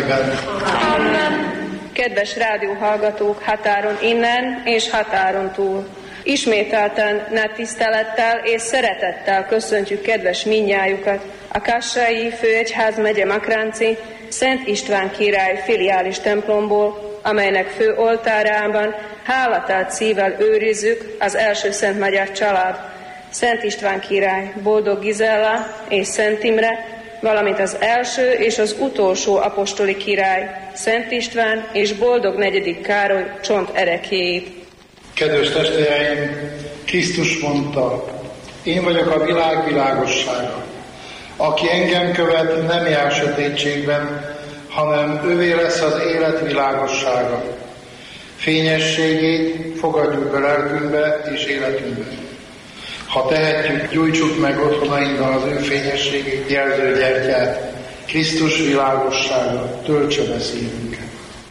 nevében. Amen. Kedves rádióhallgatók határon innen és határon túl! Ismételten nagy tisztelettel és szeretettel köszöntjük kedves mindnyájukat a Kassai Főegyházmegye Makránci Szent István király filiális templomból, amelynek fő oltárában hálatált szívvel őrizzük az első Szent Magyar család, Szent István király, Boldog Gizella és Szent Imre, valamint az első és az utolsó apostoli király, Szent István és Boldog negyedik Károly csont ereklyéit. Kedves testvéreim, Krisztus mondta, én vagyok a világ világossága. Aki engem követ, nem jár sötétségben, hanem ővé lesz az élet világossága. Fényességét fogadjuk be lelkünkbe és életünkbe. Ha tehetjük, gyújtsuk meg otthonainkban az ő fényességét jelző gyertyát, Krisztus világossága töltse be szívünket.